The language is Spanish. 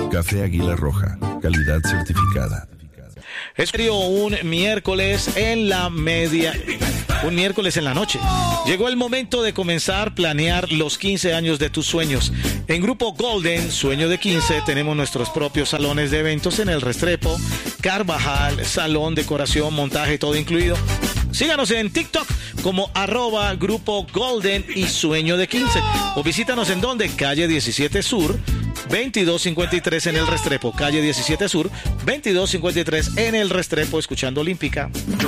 Café Águila Roja, calidad certificada. Es un miércoles en la noche. Llegó el momento de comenzar a planear los 15 años de tus sueños. En Grupo Golden, Sueño de 15, tenemos nuestros propios salones de eventos en El Restrepo, Carvajal, salón, decoración, montaje, todo incluido. Síganos en TikTok como @Grupo Golden y Sueño de 15. O visítanos en donde, calle 17 Sur, 2253 en El Restrepo, calle 17 Sur, 2253 en El Restrepo, escuchando Olímpica.